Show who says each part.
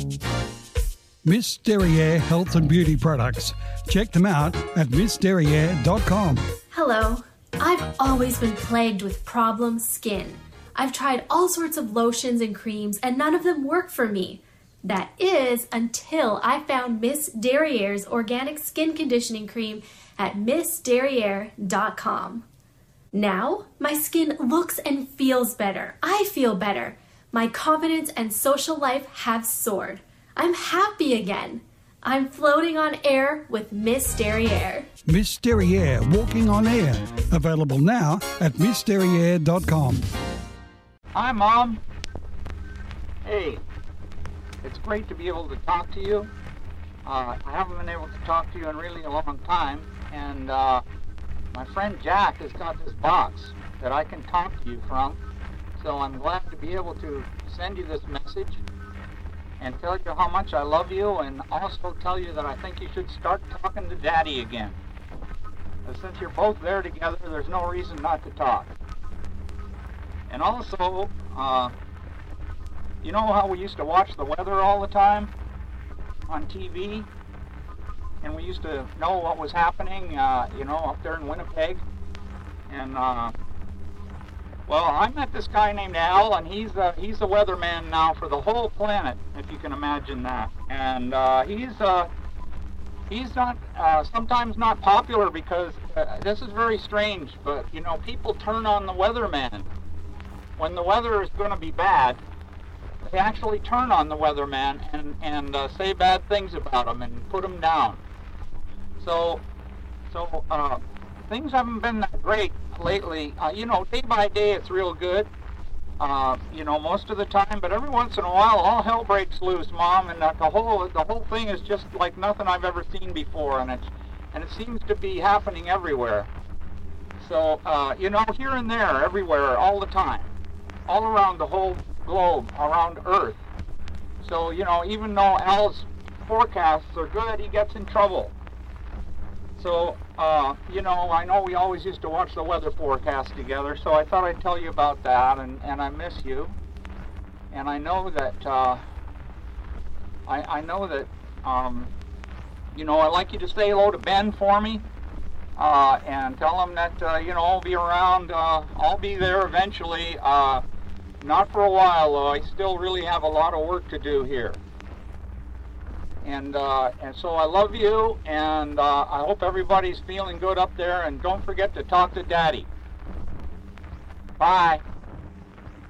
Speaker 1: Miss Derriere Health and Beauty Products. Check them out at missderriere.com.
Speaker 2: Hello. I've always been plagued with problem skin. I've tried all sorts of lotions and creams and none of them work for me. That is until I found Miss Derriere's organic skin conditioning cream at missderriere.com. Now, my skin looks and feels better. I feel better. My confidence and social life have soared. I'm happy again. I'm floating on air with Miss Derriere.
Speaker 1: Miss Derriere Walking on Air. Available now at missderriere.com.
Speaker 3: Hi, Mom. Hey, it's great to be able to talk to you. I haven't been able to talk to you in really a long time, and my friend Jack has got this box that I can talk to you from, so I'm glad to be able to send you this message and tell you how much I love you, and also tell you that I think you should start talking to Daddy again. Since you're both there together, there's no reason not to talk. And also, you know how we used to watch the weather all the time on TV? And we used to know what was happening, up there in Winnipeg. And, well, I met this guy named Al, and he's the weatherman now for the whole planet, if you can imagine that. And he's not sometimes not popular because this is very strange, but people turn on the weatherman when the weather is going to be bad. They actually turn on the weatherman and say bad things about him and put him down. So things haven't been that great lately. Day by day it's real good, most of the time, but every once in a while all hell breaks loose, Mom, and the whole thing is just like nothing I've ever seen before, and it seems to be happening everywhere. So, here and there, everywhere, all the time, all around the whole globe, around Earth. So, even though Al's forecasts are good, he gets in trouble. So, I know we always used to watch the weather forecast together, so I thought I'd tell you about that, and I miss you. And I know that, I'd like you to say hello to Ben for me, and tell him that, I'll be around, I'll be there eventually, not for a while, though. I still really have a lot of work to do here. And so I love you, and I hope everybody's feeling good up there, and don't forget to talk to Daddy. Bye.